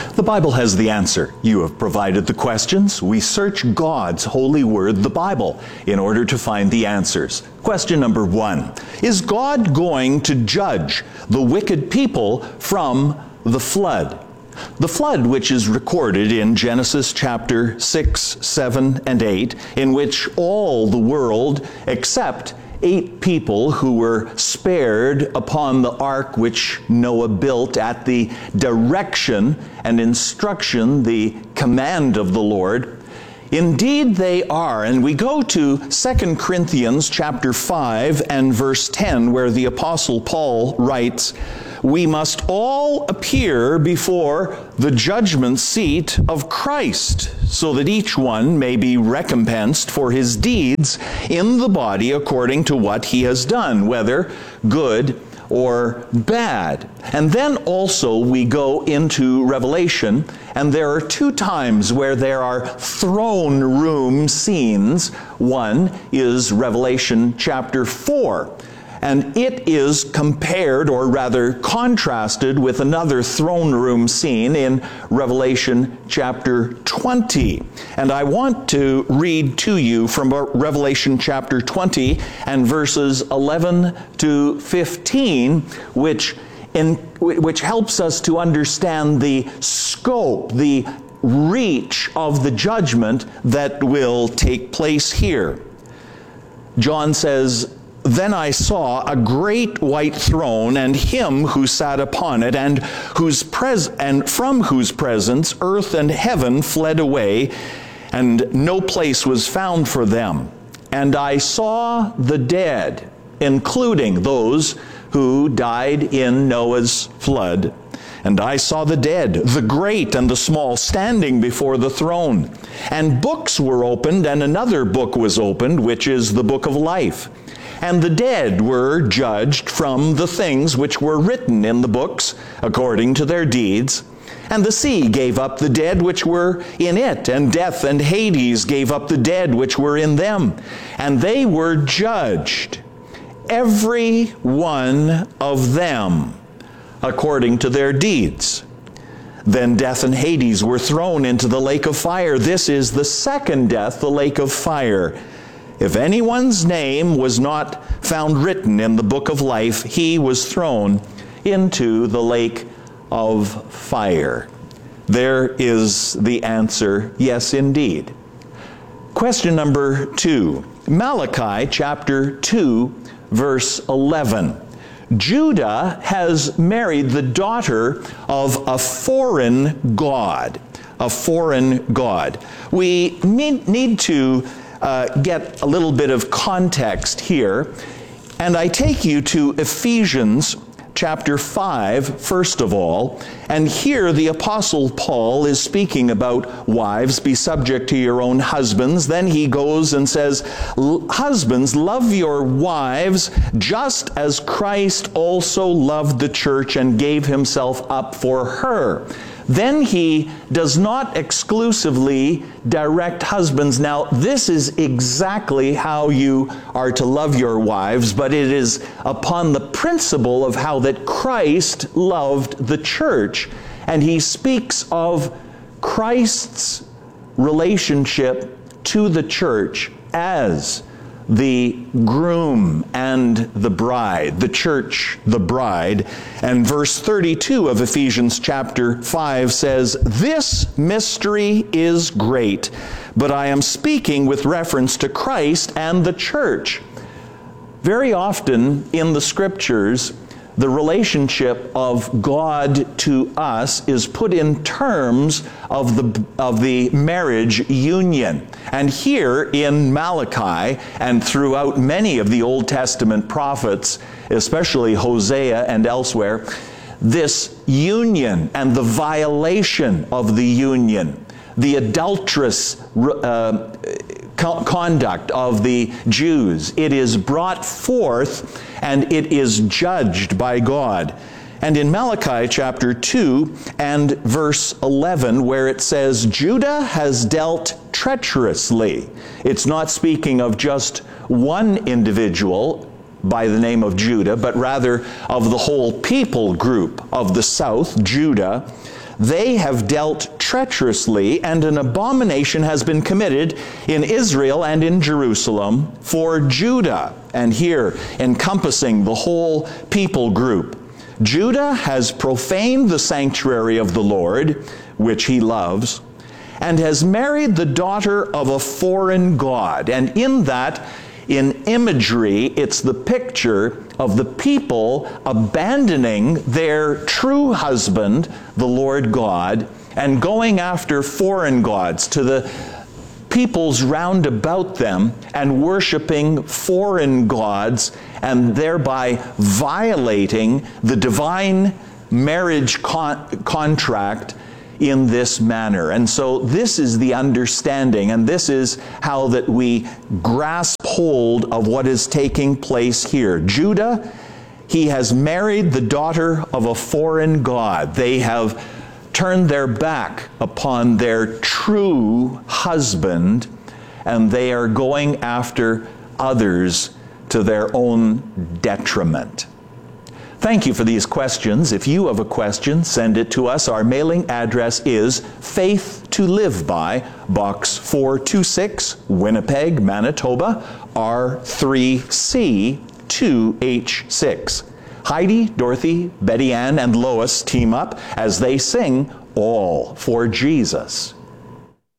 The Bible has the answer. You have provided the questions. We search God's holy word, the Bible, in order to find the answers. Question number 1. Is God going to judge the wicked people from the flood? The flood, which is recorded in Genesis chapter 6, 7, and 8, in which all the world except 8 people who were spared upon the ark which Noah built at the direction and instruction, the command of the Lord. Indeed they are. And we go to 2 Corinthians chapter 5 and verse 10, where the Apostle Paul writes, "We must all appear before the judgment seat of Christ, so that each one may be recompensed for his deeds in the body according to what he has done, whether good or bad." And then also we go into Revelation, and there are 2 times where there are throne room scenes. One is Revelation chapter 4. And it is compared, or rather contrasted, with another throne room scene in Revelation chapter 20. And I want to read to you from Revelation chapter 20 and verses 11 to 15, which helps us to understand the scope, the reach of the judgment that will take place here. John says, "Then I saw a great white throne, and him who sat upon it, and from whose presence earth and heaven fled away, and no place was found for them. And I saw the dead, including those who died in Noah's flood. And I saw the dead, the great and the small, standing before the throne. And books were opened, and another book was opened, which is the book of life. And the dead were judged from the things which were written in the books, according to their deeds. And the sea gave up the dead which were in it, and death and Hades gave up the dead which were in them. And they were judged, every one of them, according to their deeds. Then death and Hades were thrown into the lake of fire. This is the second death, the lake of fire. If anyone's name was not found written in the book of life, he was thrown into the lake of fire." There is the answer, yes indeed. Question number 2. Malachi chapter 2, verse 11. Judah has married the daughter of a foreign god. A foreign god. We need to get a little bit of context here, and I take you to Ephesians chapter 5, first of all, and here the Apostle Paul is speaking about wives, be subject to your own husbands. Then he goes and says, "Husbands, love your wives, just as Christ also loved the church and gave himself up for her." Then he does not exclusively direct husbands. Now, this is exactly how you are to love your wives, but it is upon the principle of how that Christ loved the church. And he speaks of Christ's relationship to the church as the groom and the bride, the church, the bride. And verse 32 of Ephesians chapter 5 says, "This mystery is great, but I am speaking with reference to Christ and the church." Very often in the scriptures, the relationship of God to us is put in terms of the marriage union. And here in Malachi and throughout many of the Old Testament prophets, especially Hosea and elsewhere, this union and the violation of the union, the adulterous conduct of the Jews, it is brought forth and it is judged by God. And in Malachi chapter 2 and verse 11, where it says, Judah has dealt treacherously. It's not speaking of just one individual, by the name of Judah, but rather of the whole people group of the south, Judah, they have dealt treacherously, and an abomination has been committed in Israel and in Jerusalem for Judah. And here, encompassing the whole people group, Judah has profaned the sanctuary of the Lord, which he loves, and has married the daughter of a foreign god. And in that, in imagery, it's the picture of the people abandoning their true husband, the Lord God, and going after foreign gods to the peoples round about them and worshiping foreign gods, and thereby violating the divine marriage contract in this manner. And so this is the understanding, and this is how that we grasp hold of what is taking place here. Judah, he has married the daughter of a foreign god. They have turned their back upon their true husband, and they are going after others to their own detriment. Thank you for these questions. If you have a question, send it to us. Our mailing address is Faith to Live By, Box 426, Winnipeg, Manitoba, R3C 2H6. Heidi, Dorothy, Betty Ann, and Lois team up as they sing All for Jesus.